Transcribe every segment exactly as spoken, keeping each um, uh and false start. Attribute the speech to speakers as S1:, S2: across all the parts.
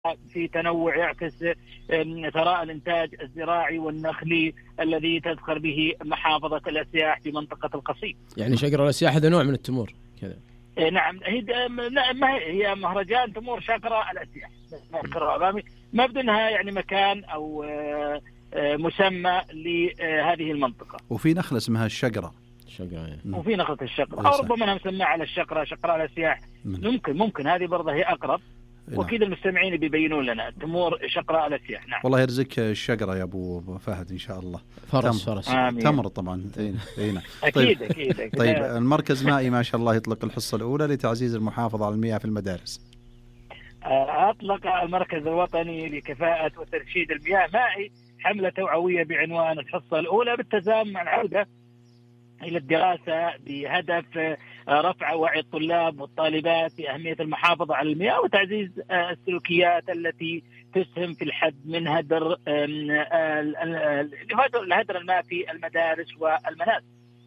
S1: في تنوع يعكس ثراء الإنتاج الزراعي والنخلي الذي تزخر به محافظة الأسياح في منطقة القصيم.
S2: يعني شجر الأسياح هذا نوع من التمور كذا؟
S1: نعم، هي ما هي مهرجان تمور شجرة الأسياح ما بدونها يعني مكان أو مسمى لهذه المنطقة.
S3: وفي نخلة اسمها الشجرة
S2: الشجرة يعني.
S1: وفي نخلة الشجرة أو ربما نسميها على الشجرة شجرة الأسياح. ممكن ممكن هذه برضه هي أقرب. وكذا المستمعين بيبينون لنا تمور شقراء الأسياح. نعم.
S3: والله يرزقك الشجرة يا أبو فهد إن شاء الله.
S2: فرس فرس.
S3: تمر طبعا. هنا.
S1: أكيد,
S3: طيب.
S1: أكيد أكيد.
S3: طيب المركز مائي ما شاء الله يطلق الحصة الأولى لتعزيز المحافظة على المياه في المدارس.
S1: أطلق المركز الوطني لكفاءة وترشيد المياه مائي حملة توعوية بعنوان الحصة الأولى بالتزامن مع العودة إلى الدراسة بهدف رفع وعي الطلاب والطالبات بأهمية المحافظة على المياه وتعزيز السلوكيات التي تسهم في الحد من هدر الهدر الماء في المدارس والمنازل.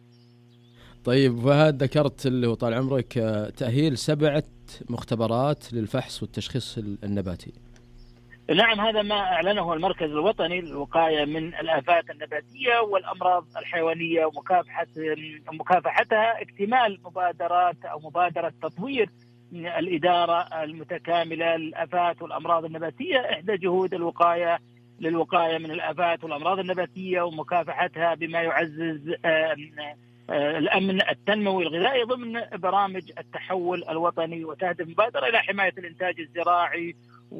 S2: طيب فهد ذكرت اللي هو طال عمرك تأهيل سبعة مختبرات للفحص والتشخيص النباتي.
S1: نعم، هذا ما أعلنه المركز الوطني للوقاية من الآفات النباتية والأمراض الحيوانية ومكافحة مكافحتها، اكتمال مبادرات أو مبادرة تطوير الإدارة المتكاملة للآفات والأمراض النباتية، إحدى جهود الوقاية للوقاية من الآفات والأمراض النباتية ومكافحتها بما يعزز الأمن التنموي الغذائي ضمن برامج التحول الوطني، وتهدف مبادرة إلى حماية الإنتاج الزراعي.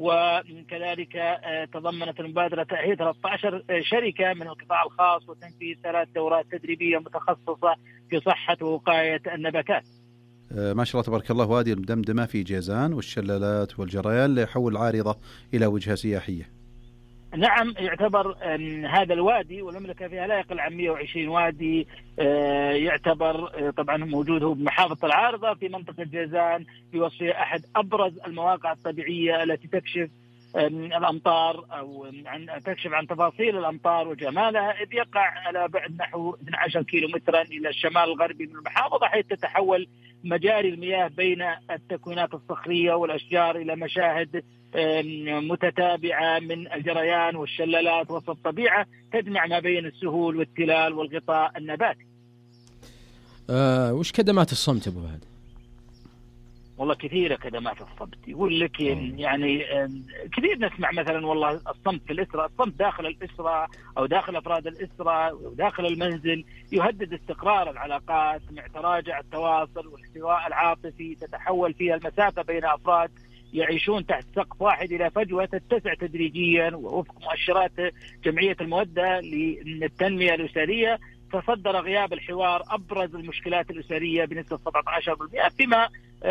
S1: وكذلك تضمنت المبادرة تأهيل ثلاثة عشر شركة من القطاع الخاص وتنفيذ ثلاث دورات تدريبية متخصصة في صحة ووقاية النباتات.
S3: ما شاء الله تبارك الله. وادي المدمدمة في جيزان والشلالات والجريان ليحول العارضة إلى وجهة سياحية.
S1: نعم، يعتبر هذا الوادي والمملكة فيها لا يقل عن مئة وعشرين وادي، يعتبر طبعا موجوده بمحافظة العارضة في منطقة جيزان بوصفها أحد أبرز المواقع الطبيعية التي تكشف الأمطار أو عن تكشف عن تفاصيل الأمطار وجمالها، إذ يقع على بعد نحو اثني عشر كيلومترا إلى الشمال الغربي من المحافظة، حيث تتحول مجاري المياه بين التكوينات الصخرية والأشجار إلى مشاهد متتابعة من الجريان والشلالات وسط الطبيعة تجمع ما بين السهول والتلال والغطاء النباتي.
S2: أه وش كدمات الصمت أبو فهد؟
S1: والله كثيرة كدمات الصمت. يقول لك يعني كثير نسمع مثلا والله الصمت في الأسرة، الصمت داخل الأسرة أو داخل أفراد الأسرة وداخل المنزل يهدد استقرار العلاقات مع تراجع التواصل والاحتواء العاطفي، تتحول فيها المسافة بين أفراد يعيشون تحت سقف واحد إلى فجوة تتسع تدريجيا. ووفق مؤشرات جمعية المودة للتنمية الأسرية تصدر غياب الحوار أبرز المشكلات الأسرية بنسبة سبعة عشر بالمئة، فيما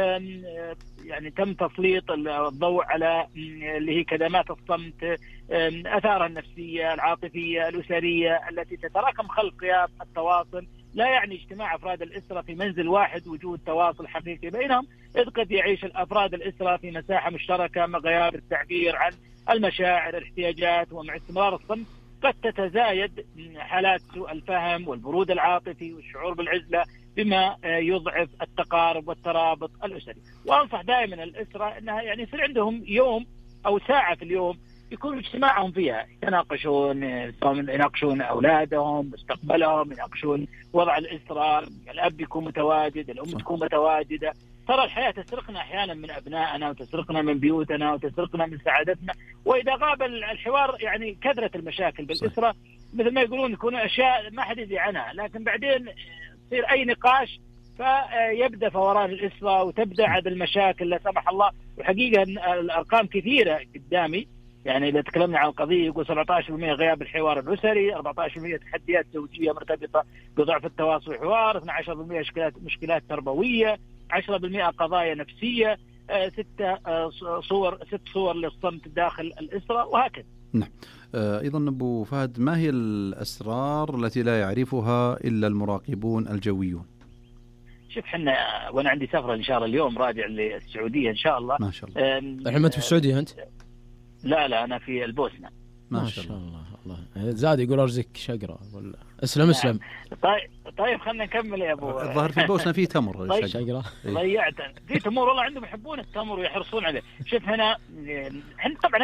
S1: يعني تم تسليط الضوء على اللي هي كدمات الصمت، أثارها النفسية العاطفية الأسرية التي تتراكم خلف غياب التواصل. لا يعني اجتماع أفراد الأسرة في منزل واحد وجود تواصل حقيقي بينهم، إذ قد يعيش الأفراد الأسرة في مساحة مشتركة مع غياب التعبير عن المشاعر الاحتياجات. ومع استمرار الصمت قد تتزايد حالات سوء الفهم والبرود العاطفي والشعور بالعزلة، بما يضعف التقارب والترابط الأسري. وأنصح دائما الأسرة أنها يعني يصير عندهم يوم أو ساعة في اليوم يكون اجتماعهم فيها، يناقشون يناقشون أولادهم مستقبلهم، يناقشون وضع الأسرة، الأب يكون متواجد، الأم تكون متواجدة. ترى الحياة تسرقنا أحيانا من أبنائنا وتسرقنا من بيوتنا وتسرقنا من سعادتنا، وإذا غاب الحوار يعني كثرة المشاكل بالأسرة مثل ما يقولون يكون أشياء ما حد يدري عنها، لكن بعدين يصير أي نقاش فيبدأ فوران الأسرة وتبدأ عاد المشاكل لا سمح الله. وحقيقة الأرقام كثيرة قدامي، يعني إذا تكلمنا عن القضية يقول سبعة عشر بالمئة غياب الحوار الأسري، أربعة عشر بالمئة تحديات زوجية مرتبطة بضعف التواصل والحوار، اثني عشر بالمئة مشكلات مشكلات تربوية، عشرة بالمئة قضايا نفسية، ستة صور ست صور للصمت داخل الأسرة، وهكذا.
S3: نعم. أيضا أبو فهد، ما هي الأسرار التي لا يعرفها إلا المراقبون الجويون؟
S1: شوف حنا وأنا عندي سفرة إن شاء الله اليوم راجع للسعودية إن شاء الله.
S3: ما شاء الله.
S2: الحين أنت في السعودية أنت؟
S1: لا لا أنا في البوسنة.
S2: ما شاء الله. الله زاد يقول ارزق شقره ولا اسلم اسلم.
S1: طيب طيب خلينا نكمل يا ابو.
S3: الظاهر في البوسنه في تمر.
S1: طيب
S2: شقره
S1: ضيعت في تمر والله عندهم يحبون التمر ويحرصون عليه. شوف هنا احنا طبعا